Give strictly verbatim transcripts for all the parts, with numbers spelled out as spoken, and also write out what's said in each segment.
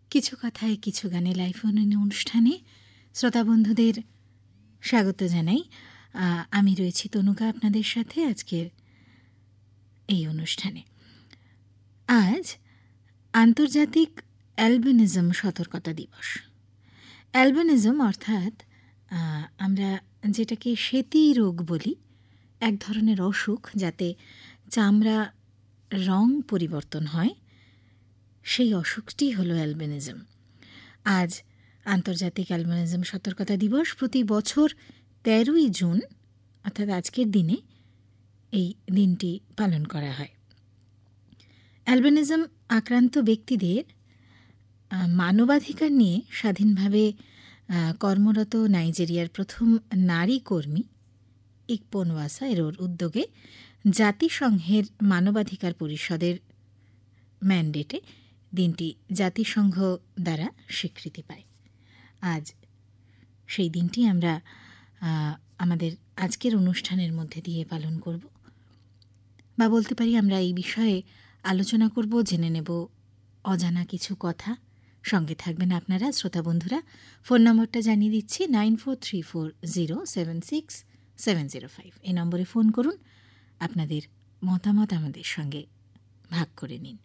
কিছু কথায় কিছু গানে লাইভ ফোন অনুষ্ঠানে শ্রোতা বন্ধুদের স্বাগত জানাই। আমি রয়েছি তনুকা আপনাদের সাথে আজকের এই অনুষ্ঠানে। আজ আন্তর্জাতিক অ্যালবিনিজম সতর্কতা দিবস। অ্যালবিনিজম অর্থাৎ আমরা যেটাকে শ্বেতি রোগ বলি, এক ধরনের অসুখ যাতে চামড়া রং পরিবর্তন হয়, সেই অসুখটি হলো অ্যালবিনিজম। আজ আন্তর্জাতিক অ্যালবিনিজম সতর্কতা দিবস। প্রতি বছর তেরোই জুন অর্থাৎ আজকের দিনে এই দিনটি পালন করা হয়। অ্যালবিনিজম আক্রান্ত ব্যক্তিদের মানবাধিকার নিয়ে স্বাধীনভাবে কর্মরত নাইজেরিয়ার প্রথম নারী কর্মী ইকপোনওয়াসা এর উদ্যোগে জাতিসংঘের মানবাধিকার পরিষদের ম্যান্ডেটে দিনটি জাতিসংঘ দ্বারা স্বীকৃতি পায়। আজ সেই দিনটি আমরা আমাদের আজকের অনুষ্ঠানের মধ্যে দিয়ে পালন করব, বা বলতে পারি আমরা এই বিষয়ে আলোচনা করব, জেনে নেব অজানা কিছু কথা। সঙ্গে থাকবেন আপনারা শ্রোতা বন্ধুরা। ফোন নম্বরটা জানিয়ে দিচ্ছি, nine four three four zero seven six seven zero five. এই নম্বরে ফোন করুন, আপনাদের মতামত আমাদের সঙ্গে ভাগ করে নিন।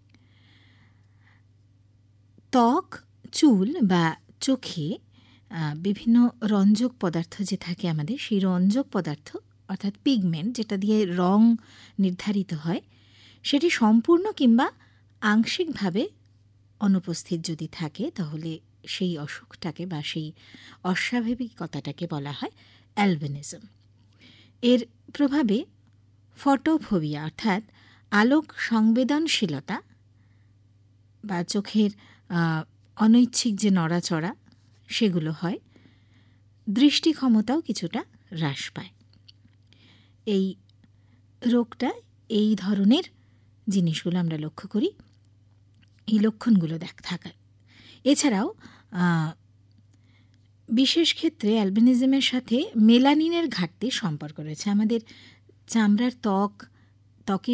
ত্বক, চুল বা চোখে বিভিন্ন রঞ্জক পদার্থ যে থাকে আমাদের, সেই রঞ্জক পদার্থ অর্থাৎ পিগমেন্ট, যেটা দিয়ে রং নির্ধারিত হয়, সেটি সম্পূর্ণ কিংবা আংশিকভাবে অনুপস্থিত যদি থাকে, তাহলে সেই অসুখটাকে বা সেই অস্বাভাবিকতাটাকে বলা হয় অ্যালবিনিজম। এর প্রভাবে ফটোফোবিয়া অর্থাৎ আলোক সংবেদনশীলতা বা চোখের অনৈচ্ছিক যে নড়াচড়া সেগুলো হয়, দৃষ্টি ক্ষমতাও কিছুটা হ্রাস পায়। এই রোগটা এই ধরনের জিনিসগুলো আমরা লক্ষ্য করি, এই লক্ষণগুলো দেখ থাকা। এছাড়াও বিশেষ ক্ষেত্রে অ্যালবিনিজমের সাথে মেলানিনের ঘাটতির সম্পর্ক রয়েছে। আমাদের চামড়ার ত্বক ত্বকের